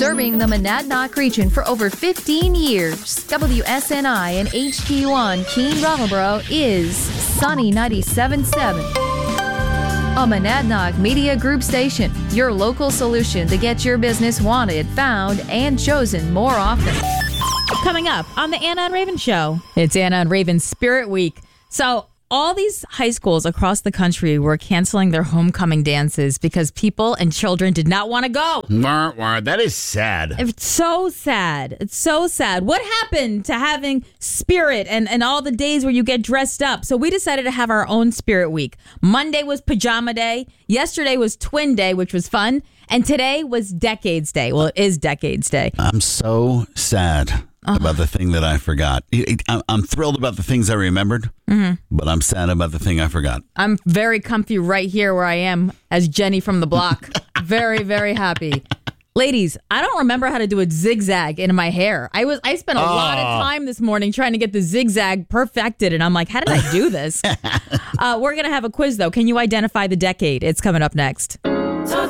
Serving the Monadnock region for over 15 years, WSNI and HD1 Keene Brattleboro is Sunny 97.7. A Monadnock Media Group station, your local solution to get your business wanted, found, and chosen more often. Coming up on the Anna and Raven Show, it's Anna and Raven Spirit Week. So all these high schools across the country were canceling their homecoming dances because people and children did not want to go. That is sad. It's so sad. It's so sad. What happened to having spirit and all the days where you get dressed up? So we decided to have our own Spirit Week. Monday was Pajama Day. Yesterday was Twin Day, which was fun. And today was Decades Day. Well, it is Decades Day. I'm so sad about the thing that I forgot. I'm thrilled about the things I remembered, but I'm sad about the thing I forgot. I'm very comfy right here where I am as Jenny from the block. Very, very happy. Ladies, I don't remember how to do a zigzag in my hair. I spent a lot of time this morning trying to get the zigzag perfected, and I'm like, how did I do this? We're going to have a quiz, though. Can you identify the decade? It's coming up next.